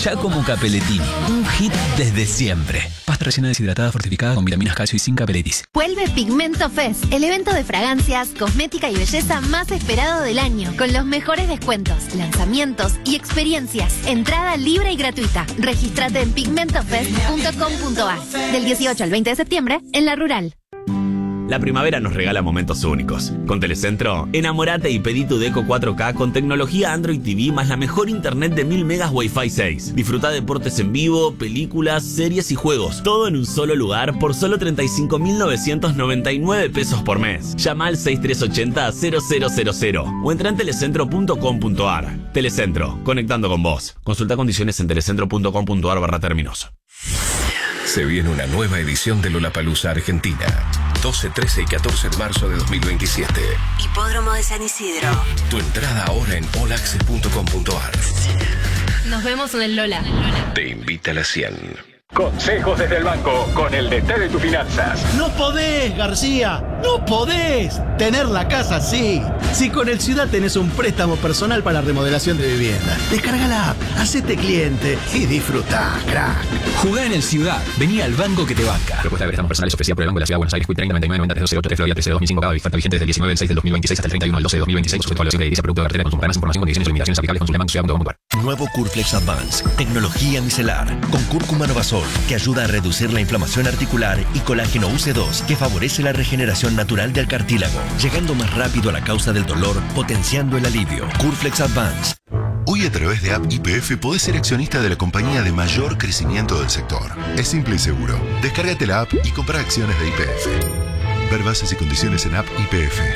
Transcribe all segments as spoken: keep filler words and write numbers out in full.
Giacomo Capellettini, un hit desde siempre. Pasta rellena deshidratada fortificada con vitaminas, calcio y sin capelletis. Vuelve Pigmento Fest, el evento de fragancias, cosmética y belleza más esperado del año, con los mejores descuentos, lanzamientos y experiencias. Entrada libre y gratuita. Regístrate en pigmento fest punto com punto a r del dieciocho al veinte de septiembre en La Rural. La primavera nos regala momentos únicos. Con Telecentro, enamorate y pedí tu Deco cuatro K con tecnología Android T V más la mejor internet de mil megas Wi-Fi seis. Disfruta deportes en vivo, películas, series y juegos. Todo en un solo lugar por solo treinta y cinco mil novecientos noventa y nueve pesos por mes. Llama al seis tres ocho cero cero cero cero cero o entra en telecentro punto com punto a r. Telecentro, conectando con vos. Consulta condiciones en telecentro punto com punto a r barra términos. Se viene una nueva edición de Lollapalooza Argentina. doce, trece y catorce de marzo de dos mil veintisiete. Hipódromo de San Isidro. Tu entrada ahora en all access punto com punto a r. Nos vemos en el Lola. Te invita a la cien. Consejos desde el banco con el D T de tus finanzas. No podés, García, no podés tener la casa así. Si con el Ciudad tenés un préstamo personal para remodelación de vivienda, descarga la app, hacete cliente y disfrutá, crack. Jugá en el Ciudad, vení al banco que te banca. Propuesta de préstamos personales ofrecida por el Banco de la Ciudad de Buenos Aires, Q treinta noventa y nueve noventa tres cero tres, Florida trece dos mil cinco, cada oferta vigente desde el diecinueve del seis del dos mil veintiséis hasta el treinta y uno del doce del dos mil veintiséis, sujeto a evaluación crediticia, producto de cartera de consumo. Más información, condiciones y limitaciones aplicables con Suleman Ciudad punto com punto a r. Nuevo Curflex Advance, tecnología micelar, con cúrcuma novasol, que ayuda a reducir la inflamación articular, y colágeno U C dos, que favorece la regeneración natural del cartílago, llegando más rápido a la causa del dolor, potenciando el alivio. Curflex Advance. Hoy a través de App Y P F podés ser accionista de la compañía de mayor crecimiento del sector. Es simple y seguro. Descárgate la app y compra acciones de Y P F. Ver bases y condiciones en App Y P F.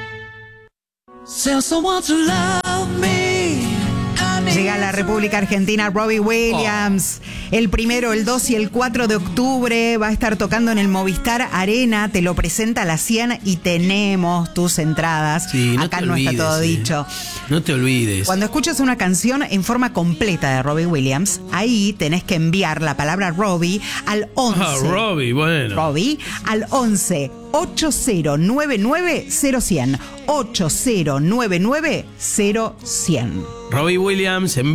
Llega a la República Argentina Robbie Williams. Oh. El primero, el dos y el cuatro de octubre va a estar tocando en el Movistar Arena. Te lo presenta la cien y tenemos tus entradas. Sí, no Acá te no olvides, está todo eh. dicho. No te olvides. Cuando escuchas una canción en forma completa de Robbie Williams, ahí tenés que enviar la palabra Robbie al once. Ah, Robbie, bueno. Robbie al once ocho cero nueve nueve cero cien. ocho cero nueve nueve cero cien. Robbie Williams en